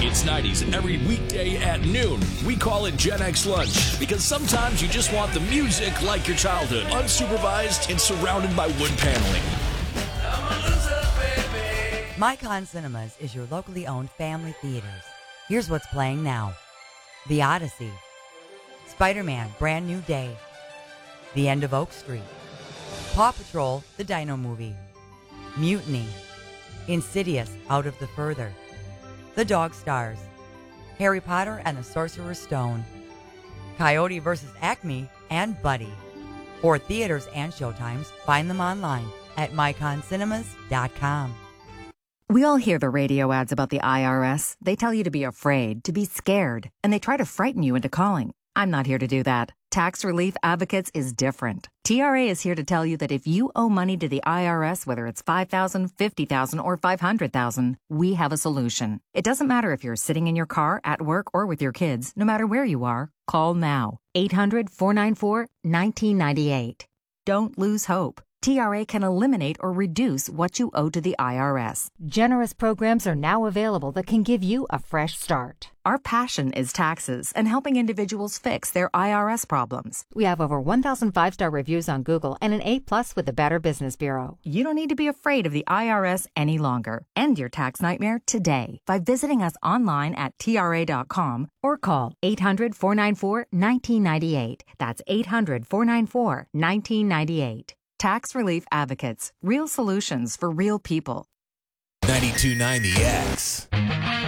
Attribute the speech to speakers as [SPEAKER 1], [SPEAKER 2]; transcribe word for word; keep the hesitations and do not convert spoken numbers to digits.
[SPEAKER 1] It's nineties every weekday at noon. We call it Gen X Lunch because sometimes you just want the music like your childhood, unsupervised and surrounded by wood paneling.
[SPEAKER 2] Micon Cinemas is your locally owned family theaters. Here's what's playing now. The Odyssey, Spider-Man Brand New Day, The End of Oak Street, Paw Patrol The Dino Movie, Mutiny, Insidious Out of the Further, The Dog Stars, Harry Potter and the Sorcerer's Stone, Coyote versus Acme, and Buddy. For theaters and showtimes, find them online at micon cinemas dot com.
[SPEAKER 3] We all hear the radio ads about the I R S. They tell you to be afraid, to be scared, and they try to frighten you into calling. I'm not here to do that. Tax Relief Advocates is different. T R A is here to tell you that if you owe money to the I R S, whether it's five thousand dollars, fifty thousand dollars, or five hundred thousand dollars, we have a solution. It doesn't matter if you're sitting in your car, at work, or with your kids. No matter where you are, call now. eight hundred, four nine four, one nine nine eight. Don't lose hope. T R A can eliminate or reduce what you owe to the I R S.
[SPEAKER 4] Generous programs are now available that can give you a fresh start.
[SPEAKER 3] Our passion is taxes and helping individuals fix their I R S problems.
[SPEAKER 4] We have over one thousand five-star reviews on Google and an A plus with the Better Business Bureau.
[SPEAKER 3] You don't need to be afraid of the I R S any longer. End your tax nightmare today by visiting us online at T R A dot com or call eight hundred, four nine four, one nine nine eight. That's eight hundred, four nine four, one nine nine eight. Tax Relief Advocates. Real solutions for real people.
[SPEAKER 5] ninety-two point nine The X.